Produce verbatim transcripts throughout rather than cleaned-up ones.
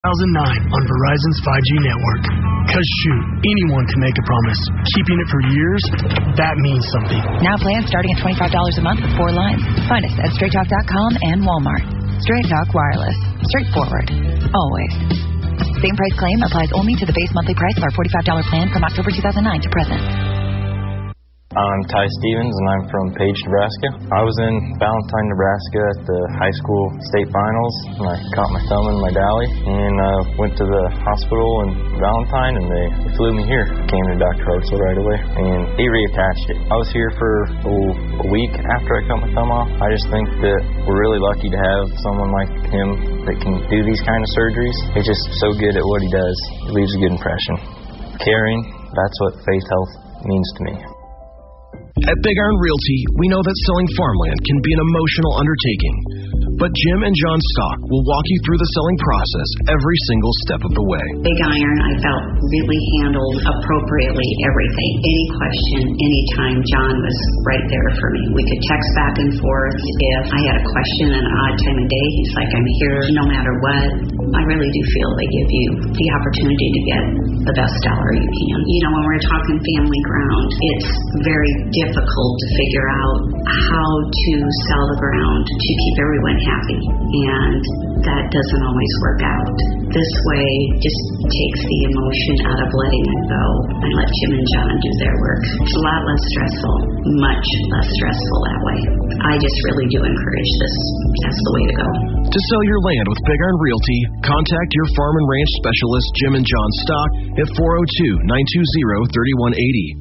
two thousand nine on Verizon's five G network. Because shoot, anyone can make a promise. Keeping it for years, that means something. Now plans starting at twenty-five dollars a month with four lines. Find us at straight talk dot com and Walmart. Straight Talk Wireless. Straightforward. Always. Same price claim applies only to the base monthly price of our forty-five dollars plan from October two thousand nine to present. I'm Ty Stevens, and I'm from Page, Nebraska. I was in Valentine, Nebraska at the high school state finals, and I caught my thumb in my dolly, and uh, went to the hospital in Valentine, and they, they flew me here. Came to Doctor Hartzell right away, and he reattached it. I was here for oh, a week after I cut my thumb off. I just think that we're really lucky to have someone like him that can do these kind of surgeries. He's just so good at what he does. He leaves a good impression. Caring, that's what Faith Health means to me. At Big Iron Realty, we know that selling farmland can be an emotional undertaking. But Jim and John Stock will walk you through the selling process every single step of the way. Big Iron, I felt, really handled appropriately everything. Any question, anytime, John was right there for me. We could text back and forth. If I had a question at an odd time of day, he's like, I'm here no matter what. I really do feel they give you the opportunity to get the best dollar you can. You know, when we're talking family ground, it's very difficult to figure out how to sell the ground to keep everyone happy, and that doesn't always work out. This way just takes the emotion out of letting it go and let Jim and John do their work. It's a lot less stressful, much less stressful that way. I just really do encourage this. That's the way to go. To sell your land with Big Iron Realty, contact your farm and ranch specialist, Jim and John Stock, at four oh two, nine two zero, three one eight zero.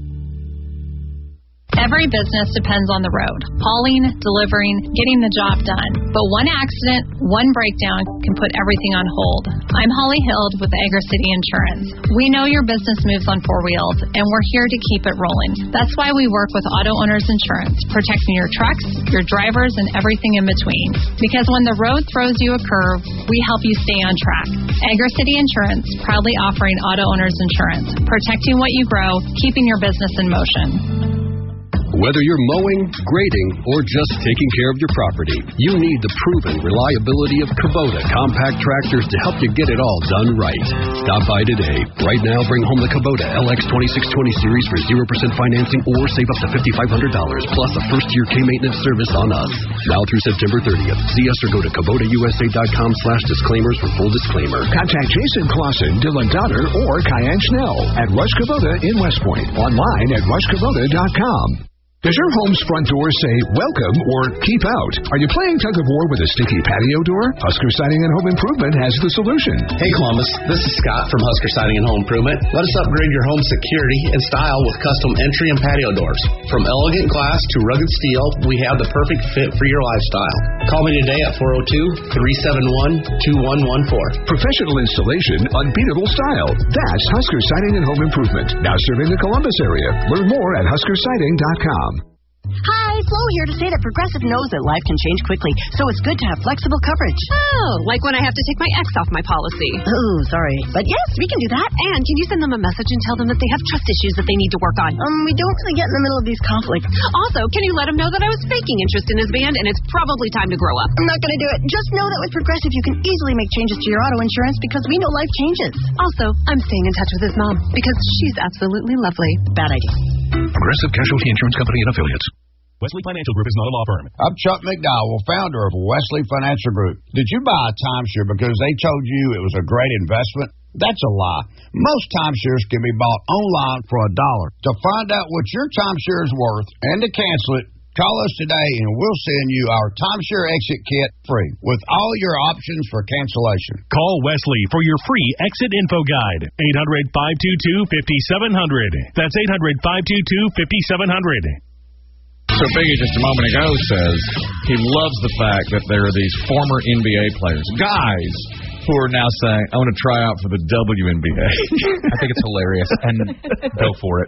Every business depends on the road. Hauling, delivering, getting the job done. But one accident, one breakdown can put everything on hold. I'm Holly Hild with Agri City Insurance. We know your business moves on four wheels, and we're here to keep it rolling. That's why we work with Auto Owners Insurance, protecting your trucks, your drivers, and everything in between. Because when the road throws you a curve, we help you stay on track. Agri City Insurance, proudly offering Auto Owners Insurance, protecting what you grow, keeping your business in motion. Whether you're mowing, grading, or just taking care of your property, you need the proven reliability of Kubota compact tractors to help you get it all done right. Stop by today. Right now, bring home the Kubota L X twenty-six twenty series for zero percent financing or save up to five thousand five hundred dollars plus a first-year K-maintenance service on us. Now through September thirtieth. See us or go to Kubota U S A dot com slash disclaimers for full disclaimer. Contact Jason Clausen, Dylan Donner, or Kyan Schnell at Rush Kubota in West Point. Online at rush kubota dot com. Does your home's front door say, welcome or keep out? Are you playing tug of war with a stinky patio door? Husker Siding and Home Improvement has the solution. Hey Columbus, this is Scott from Husker Siding and Home Improvement. Let us upgrade your home security and style with custom entry and patio doors. From elegant glass to rugged steel, we have the perfect fit for your lifestyle. Call me today at four oh two, three seven one, two one one four. Professional installation, unbeatable style. That's Husker Siding and Home Improvement. Now serving the Columbus area. Learn more at husker siding dot com. Hi, Flo here to say that Progressive knows that life can change quickly, so it's good to have flexible coverage. Oh, like when I have to take my ex off my policy. Oh, sorry. But yes, we can do that. And can you send them a message and tell them that they have trust issues that they need to work on? Um, we don't really get in the middle of these conflicts. Also, can you let him know that I was faking interest in his band and it's probably time to grow up? I'm not going to do it. Just know that with Progressive, you can easily make changes to your auto insurance because we know life changes. Also, I'm staying in touch with his mom because she's absolutely lovely. Bad idea. Progressive Casualty Insurance Company and Affiliates. Wesley Financial Group is not a law firm. I'm Chuck McDowell, founder of Wesley Financial Group. Did you buy a timeshare because they told you it was a great investment? That's a lie. Most timeshares can be bought online for a dollar. To find out what your timeshare is worth and to cancel it, call us today and we'll send you our timeshare exit kit free with all your options for cancellation. Call Wesley for your free exit info guide. eight hundred, five two two, five seven zero zero. That's eight hundred, five two two, five seven zero zero. So Biggie just a moment ago says he loves the fact that there are these former N B A players, guys, who are now saying, I want to try out for the W N B A. I think it's hilarious, and go for it.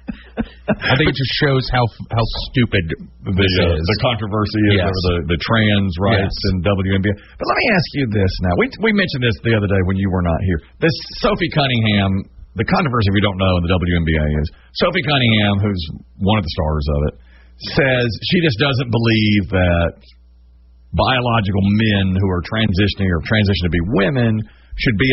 I think it just shows how how stupid the, this uh, is. the controversy is yes. over the, the trans rights yes. in W N B A. But let me ask you this now. We we mentioned this the other day when you were not here. This Sophie Cunningham, the controversy we don't know in the W N B A is Sophie Cunningham, who's one of the stars of it, says she just doesn't believe that biological men who are transitioning or transition to be women should be